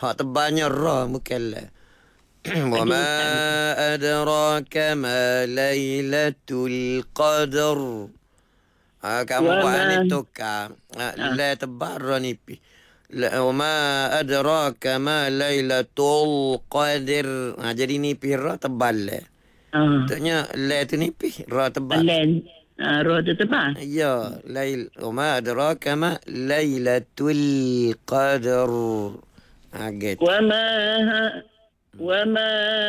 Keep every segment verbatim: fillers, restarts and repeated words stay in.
Hak tebalnya ra bukan la. Wa ma adraka ma lailatul qadar. Ha, kamu buat ni tukar. Ha, la tebal ra nipis. La, wa ma adraka ma lailatul qadar. Ha, jadi nipis ra tebal la. Ah. Maksudnya la tu nipis, ra tebal. Len. Ah, roh tu tebal. Ya, lail. Wa ma adraka ma lailatul qadar. Ha, gitu. Wa ma wa ma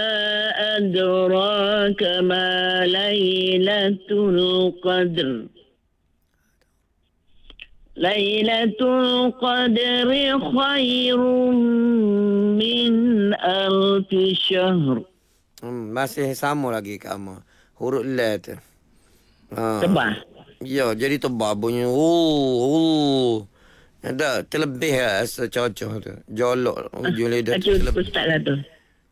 adraka ma lailatul qadr. Lailatul qadri khairun min alfi syahr. Hmm, masih sama lagi kamu. Huruf la tu. Ha. Tebal. Ya, jadi tebal bunyi. Oh, oh. Ada terlebih lah secocok tu. Jolok ujung lidah tu Aduh, terlebih. ustaz lah tu.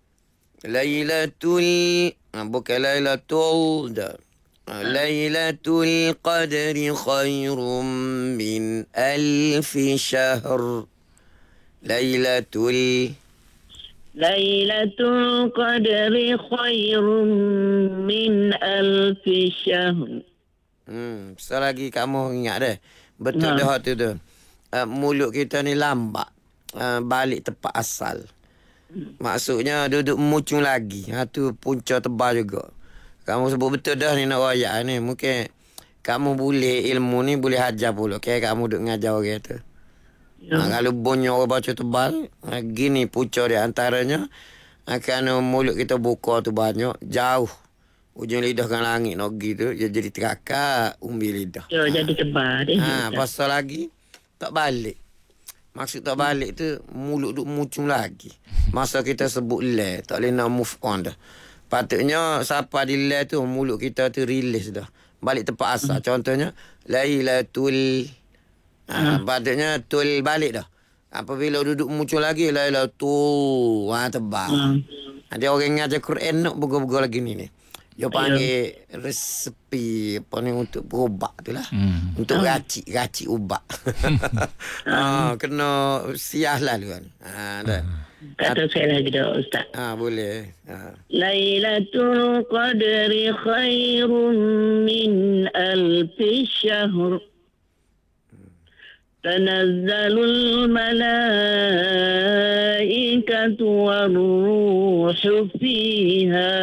Lailatul, ha, bukan Lailatul dah. Ha, Lailatul qadri khairum min alfi syahr. Lailatul Lailatul qadri khairun min alfi syahr. Hmm, selagi kamu ingat deh. Betul Ha. dah tu tu. Uh, mulut kita ni lambat. Uh, balik tempat asal. Maksudnya duduk mucung lagi. Ha tu punca tebal juga. Kamu sebut betul dah ni nak royak ni. Mungkin kamu boleh ilmu ni boleh hajar pula. Kayak kamu duduk ngajar orang tu. Ya. Ha, kalau bunyi orang baca tebal, ha, gini punca dia antaranya. Ha, kerana mulut kita buka tu banyak, jauh. Ujung lidah kan langit nak pergi tu, dia jadi terakak umbi lidah. Ya, jadi tebal dia. Ha, pasal lagi tak balik. Maksud tak balik tu mulut duk mucung lagi. Masa kita sebut la, tak boleh nak move on dah. Patutnya siapa di la tu mulut kita tu release dah. Balik tempat asal. Contohnya Lailatul. Ha, patutnya tul balik dah. Apabila duduk muncul lagi Lailatul. Ha, tebal. Hmm. Ada orang ngajar Quran nak buka-buka lagi ni ni. Dia panggil resepi apa ni untuk berubat tu lah. Hmm. Untuk racik, racik ubat. ha, kena siah lah tu kan. Ha, dah. Kata saya lagi dah, ustaz. Ha, boleh. Ha. Lailatul qadri khairun min alfi syahr. تنزل الملائكة والروح فيها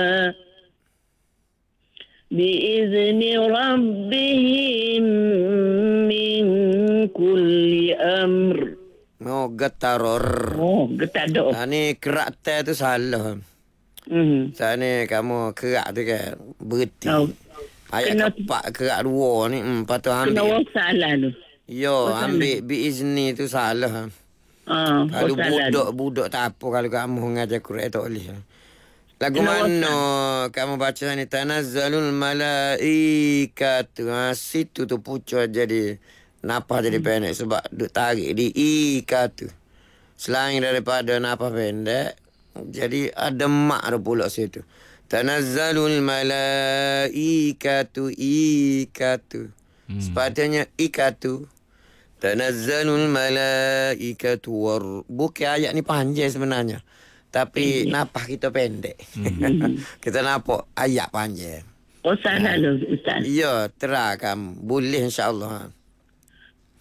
بإذن ربهم من كل أمر. Oh, getaror. Oh, getar doh. Ha, ni kerak tel tu salah. Hmm. Saat ni kamu kerak tu kan berhenti. Oh. Ayat Kena- keempat kerak dua ni. Hmm, patut Kena ambil. salah tu. Yo, ambil biizni tu salah. Ah, Kalau salah tu. budak-budak tak apa. Kalau kamu mengajar Quran tak boleh. Lagu Kena mana kamu baca ni? Tanazzalul malaikatu. Ha, situ tu pucuk jadi napah jadi pendek. Sebab duk tarik di ikatu. Selain daripada napah pendek. Jadi ada mak ada pula situ. Tanazzalul malaikatu ikatu. Hmm. Sepatutnya ikatu. Tanazzalul malaikatu war. Bukan ayat ni panjang sebenarnya. Tapi hmm. napah kita pendek. Hmm. Kita nampak ayat panjang. Oh, salah tu, ustaz. Ya, terakam. Boleh insya-Allah.